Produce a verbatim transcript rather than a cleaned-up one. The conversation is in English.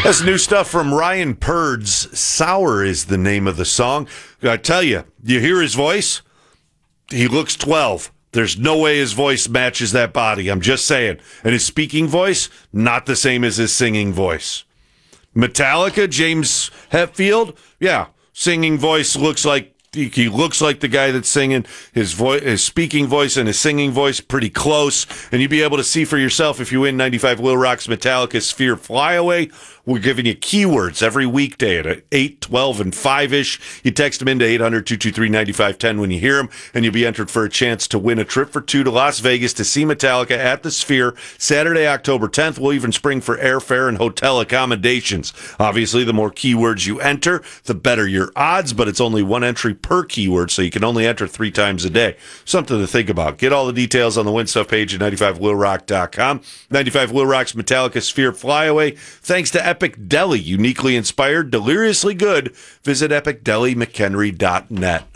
That's new stuff from Ryan Purd's. Sour is the name of the song. I tell you, you hear his voice? He looks twelve. There's no way his voice matches that body. I'm just saying. And his speaking voice, not the same as his singing voice. Metallica, James Hetfield, yeah, singing voice looks like he looks like the guy that's singing. His voice, his speaking voice and his singing voice pretty close. And you'll be able to see for yourself if you win ninety-five Will Rock's Metallica Sphere Flyaway. We're giving you keywords every weekday at eight, twelve, and five-ish. You text them into eight hundred, two two three, nine five one zero when you hear them, and you'll be entered for a chance to win a trip for two to Las Vegas to see Metallica at the Sphere Saturday, October tenth. We'll even spring for airfare and hotel accommodations. Obviously, the more keywords you enter, the better your odds, but it's only one entry per keyword, so you can only enter three times a day. Something to think about. Get all the details on the Win Stuff page at ninety-five will rock dot com. ninety-five Will Rock's Metallica Sphere Flyaway. Thanks to Epic Deli, uniquely inspired, deliriously good. Visit epic deli mchenry dot net.